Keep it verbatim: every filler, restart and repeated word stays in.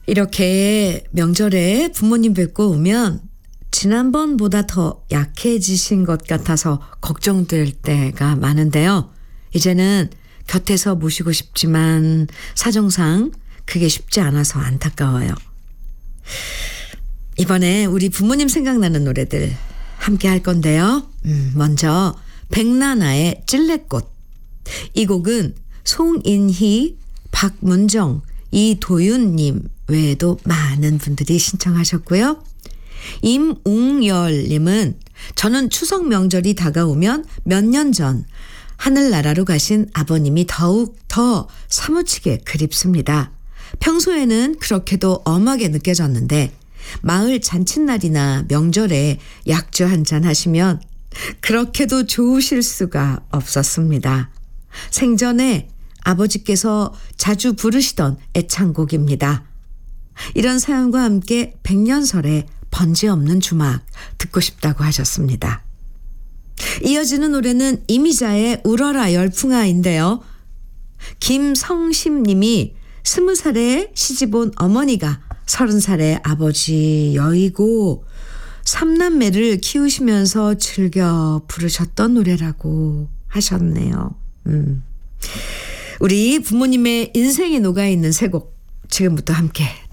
이렇게 명절에 부모님 뵙고 오면 지난번보다 더 약해지신 것 같아서 걱정될 때가 많은데요. 이제는 곁에서 모시고 싶지만 사정상 그게 쉽지 않아서 안타까워요. 이번에 우리 부모님 생각나는 노래들 함께 할 건데요. 음, 먼저 백나나의 찔레꽃. 이 곡은 송인희, 박문정, 이도윤님 외에도 많은 분들이 신청하셨고요. 임웅열님은 저는 추석 명절이 다가오면 몇 년 전 하늘나라로 가신 아버님이 더욱 더 사무치게 그립습니다. 평소에는 그렇게도 엄하게 느껴졌는데 마을 잔칫날이나 명절에 약주 한잔 하시면 그렇게도 좋으실 수가 없었습니다. 생전에 아버지께서 자주 부르시던 애창곡입니다. 이런 사연과 함께 백년설의 번지 없는 주막 듣고 싶다고 하셨습니다. 이어지는 노래는 이미자의 울어라 열풍아인데요. 김성심님이 스무 살에 시집온 어머니가 서른 살에 아버지 여의고 삼남매를 키우시면서 즐겨 부르셨던 노래라고 하셨네요. 음. 우리 부모님의 인생에 녹아있는 세 곡 지금부터 함께